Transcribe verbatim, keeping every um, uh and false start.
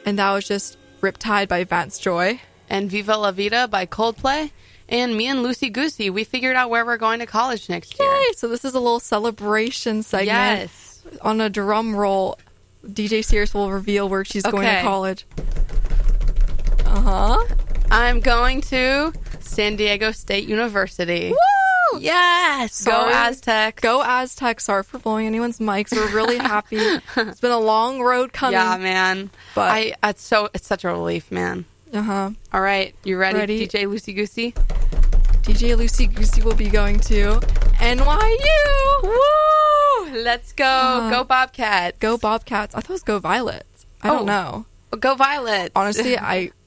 And that was just Riptide by Vance Joy. And Viva La Vida by Coldplay. And me and Lucy Goosey, we figured out where we're going to college next year. Yay! So this is a little celebration segment. Yes. On a drum roll, D J Sears will reveal where she's going Okay. to college. Uh-huh. I'm going to San Diego State University. Woo! Yes! Sorry. Go Aztecs. Go Aztecs. Sorry for blowing anyone's mics. We're really happy. It's been a long road coming. Yeah, man. But- I it's so it's such a relief, man. Uh-huh. All right, you ready, Ready. D J Lucy Goosey? D J Lucy Goosey will be going to N Y U. Woo! Let's go. Uh, go Bobcats. Go Bobcats. I thought it was Go Violets. I Oh. don't know. Go Violet. Honestly, I